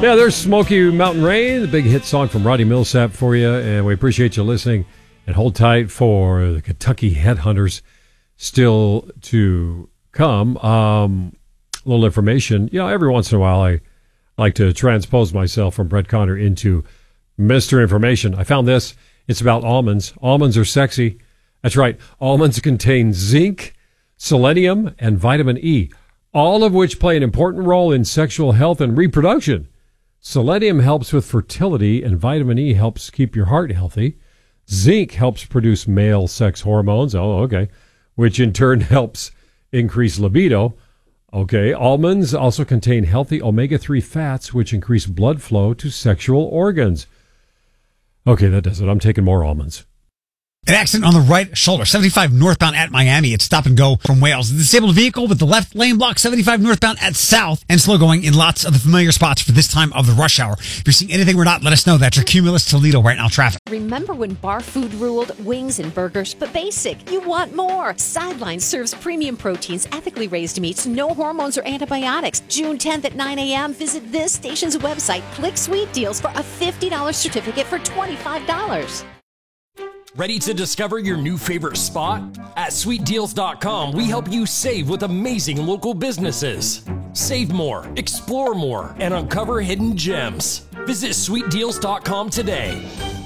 Yeah, there's Smoky Mountain Rain, the big hit song from Roddy Millsap for you, and we appreciate you listening. And hold tight for the Kentucky Headhunters still to come. A little information. Every once in a while I like to transpose myself from Brett Conner into Mr. Information. I found this. It's about almonds. Almonds are sexy. That's right. Almonds contain zinc, selenium, and vitamin E, all of which play an important role in sexual health and reproduction. Selenium helps with fertility, and vitamin E helps keep your heart healthy. Zinc helps produce male sex hormones, which in turn helps increase libido. Almonds also contain healthy omega-3 fats, which increase blood flow to sexual organs. That does it. I'm taking more almonds. An accident on the right shoulder, 75 northbound at Miami. It's stop and go from Wales. The disabled vehicle with the left lane block, 75 northbound at South, and slow going in lots of the familiar spots for this time of the rush hour. If you're seeing anything we're not, let us know. That's your Cumulus Toledo right now traffic. Remember when bar food ruled? Wings and burgers, but basic. You want more. Sideline serves premium proteins, ethically raised meats, no hormones or antibiotics. June 10th at 9 a.m., visit this station's website. Click Sweet Deals for a $50 certificate for $25. Ready to discover your new favorite spot? At sweetdeals.com, we help you save with amazing local businesses. Save more, explore more, and uncover hidden gems. Visit sweetdeals.com today.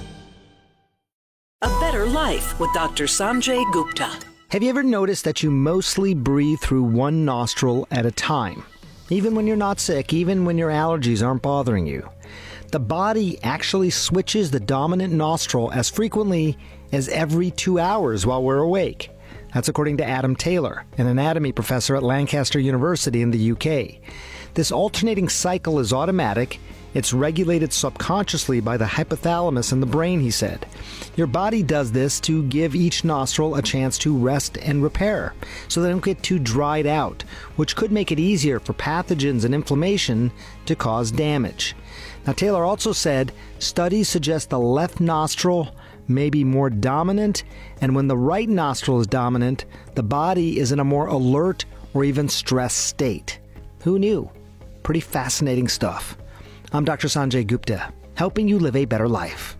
A Better Life with Dr. Sanjay Gupta. Have you ever noticed that you mostly breathe through one nostril at a time? Even when you're not sick, even when your allergies aren't bothering you. The body actually switches the dominant nostril as frequently as every 2 hours while we're awake. That's according to Adam Taylor, an anatomy professor at Lancaster University in the UK. This alternating cycle is automatic. It's regulated subconsciously by the hypothalamus in the brain, he said. Your body does this to give each nostril a chance to rest and repair, so they don't get too dried out, which could make it easier for pathogens and inflammation to cause damage. Now, Taylor also said studies suggest the left nostril may be more dominant, and when the right nostril is dominant, the body is in a more alert or even stressed state. Who knew? Pretty fascinating stuff. I'm Dr. Sanjay Gupta, helping you live a better life.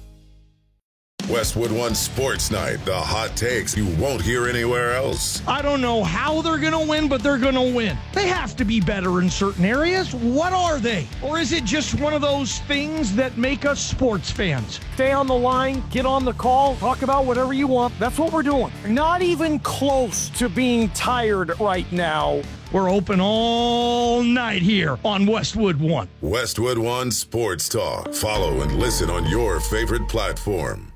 Westwood One Sports Night, the hot takes you won't hear anywhere else. I don't know how they're going to win, but they're going to win. They have to be better in certain areas. What are they? Or is it just one of those things that make us sports fans? Stay on the line, get on the call, talk about whatever you want. That's what we're doing. Not even close to being tired right now. We're open all night here on Westwood One. Westwood One Sports Talk. Follow and listen on your favorite platform.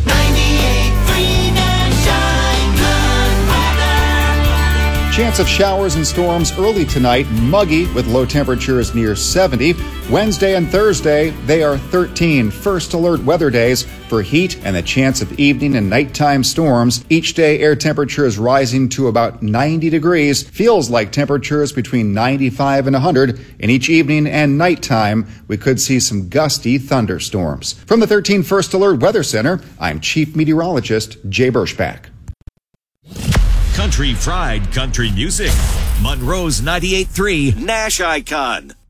98.3 Nash weather. Chance of showers and storms early tonight, muggy with low temperatures near 70. Wednesday and Thursday, they are 13 first alert weather days for heat and the chance of evening and nighttime storms. Each day, air temperature is rising to about 90 degrees. Feels like temperatures between 95 and 100. And each evening and nighttime, we could see some gusty thunderstorms. From the 13 First Alert Weather Center, I'm Chief Meteorologist Jay Birschbach. Country Fried Country Music. Monroe's 98.3 Nash Icon.